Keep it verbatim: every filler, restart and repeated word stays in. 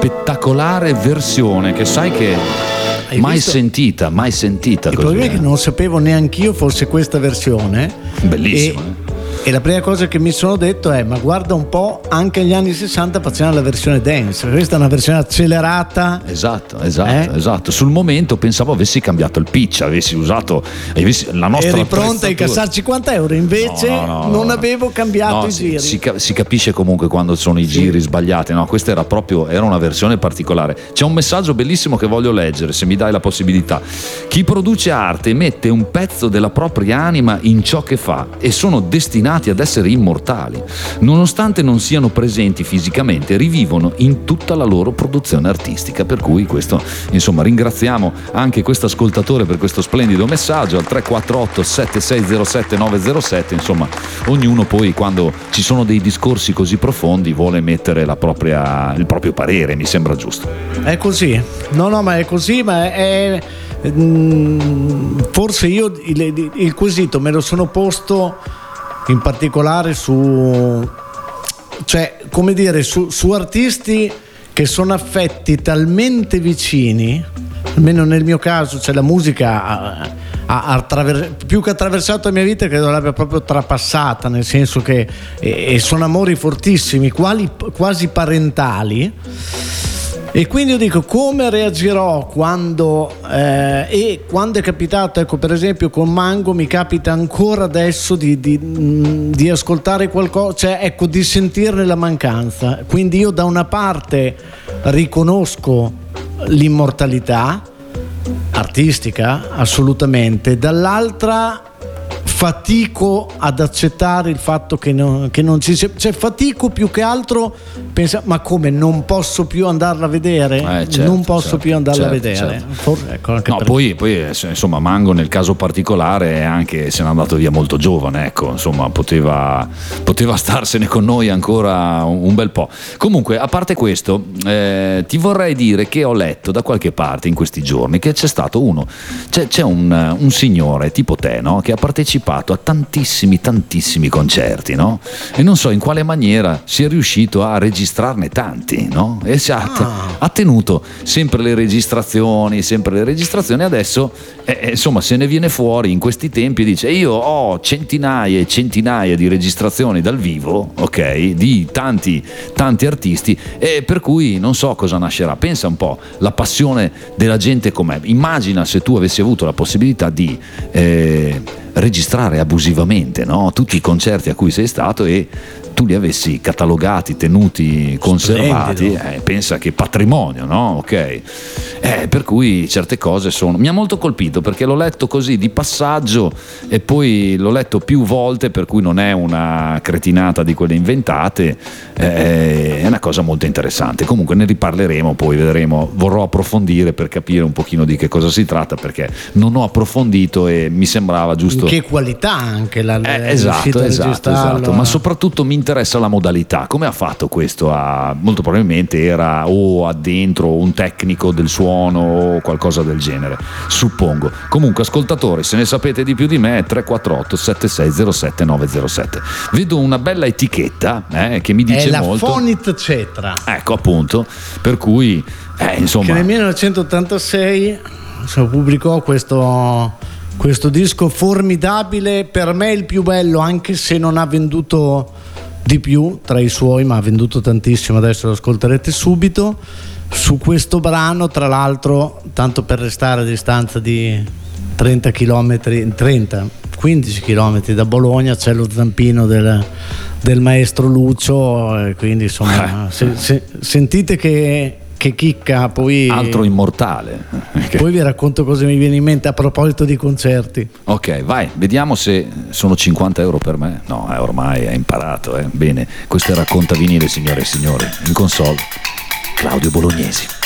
spettacolare versione che sai che Hai mai visto? sentita, mai sentita Il così. problema è che non sapevo neanch'io fosse questa versione. Bellissima, E, eh. e la prima cosa che mi sono detto è: ma guarda un po', anche negli anni sessanta facevano la versione dance. Questa è una versione accelerata. Esatto, esatto, Eh? esatto. Sul momento pensavo avessi cambiato il pitch, avessi usato avessi, la nostra Eri pronta a attrezzatura. incassare cinquanta euro, invece No, no, no, non no. avevo cambiato No, i si, giri. si, ca- si capisce comunque quando sono i giri sbagliati. No, questa era proprio era una versione particolare. C'è un messaggio bellissimo che voglio leggere, se mi dai la possibilità. Chi produce arte mette un pezzo della propria anima in ciò che fa e sono destinati ad essere immortali. Nonostante non siano presenti fisicamente, rivivono in tutta la loro produzione artistica. Per cui questo, insomma, ringraziamo anche questo ascoltatore per questo splendido messaggio al tre quattro otto sette sei zero sette nove zero sette. Insomma, ognuno poi, quando ci sono dei discorsi così profondi, vuole mettere la propria, il proprio parere, mi sembra giusto. È così, no, no, ma è così, ma è. è mm, forse io il, il quesito me lo sono posto in particolare su, cioè, come dire, su, su artisti che sono affetti talmente vicini, almeno nel mio caso, cioè la musica ha, ha attraver- più che attraversato la mia vita, credo l'abbia proprio trapassata, nel senso che e, e sono amori fortissimi, quali, quasi parentali. E quindi io dico, come reagirò quando eh, e quando è capitato, ecco, per esempio con Mango mi capita ancora adesso di, di, di ascoltare qualcosa, cioè ecco, di sentirne la mancanza. Quindi io da una parte riconosco l'immortalità artistica, assolutamente, dall'altra fatico ad accettare il fatto che non, che non ci sia, cioè fatico più che altro, pensa, ma come non posso più andarla a vedere? Eh, certo, non posso certo, più andarla certo, a vedere. certo. Forse, ecco, anche No, per- poi, poi eh, insomma Mango nel caso particolare è anche se n'è andato via molto giovane, ecco, insomma poteva, poteva starsene con noi ancora un, un bel po'. Comunque, a parte questo, eh, ti vorrei dire che ho letto da qualche parte in questi giorni che c'è stato uno, c'è, c'è un, un signore tipo te, no? Che ha partecipato a tantissimi tantissimi concerti, no? E non so in quale maniera sia riuscito a registrarne tanti, no? E si ha, Ah. ha tenuto sempre le registrazioni, sempre le registrazioni. Adesso eh, insomma se ne viene fuori in questi tempi e dice: io ho centinaia e centinaia di registrazioni dal vivo, ok, di tanti tanti artisti, e per cui non so cosa nascerà. Pensa un po' la passione della gente com'è. Immagina se tu avessi avuto la possibilità di eh, registrare abusivamente, no? Tutti i concerti a cui sei stato e tu li avessi catalogati, tenuti, conservati, eh, pensa che patrimonio, no? Ok. Eh, per cui certe cose sono. Mi ha molto colpito perché l'ho letto così di passaggio e poi l'ho letto più volte, per cui non è una cretinata di quelle inventate, eh, è una cosa molto interessante. Comunque ne riparleremo, poi vedremo, vorrò approfondire per capire un pochino di che cosa si tratta, perché non ho approfondito e mi sembrava giusto. in che qualità anche la Eh, è esatto, riuscito a esatto, registrarlo. esatto, ma soprattutto mi interessa la modalità. Come ha fatto questo? A, molto probabilmente era o addentro un tecnico del suono o qualcosa del genere, suppongo. Comunque, ascoltatori, se ne sapete di più di me, tre quattro otto sette sei zero sette nove zero sette. Vedo una bella etichetta eh, che mi dice è la molto. Fonit Cetra, Ecco, appunto, per cui eh, insomma. che nel millenovecentottantasei insomma, pubblicò questo, questo disco formidabile, per me il più bello, anche se non ha venduto di più tra i suoi, ma ha venduto tantissimo, adesso lo ascolterete subito. Su questo brano, tra l'altro, tanto per restare a distanza di trenta chilometri, trenta, quindici chilometri da Bologna, c'è lo zampino del, del maestro Lucio, e quindi insomma se, se, sentite che, che chicca. Poi altro immortale. poi vi racconto cosa mi viene in mente a proposito di concerti. Ok, vai, vediamo se sono cinquanta euro per me. No, eh, ormai hai imparato, eh. Bene, questo è Racconta Vinile, signore e signori. In console Claudio Bolognesi.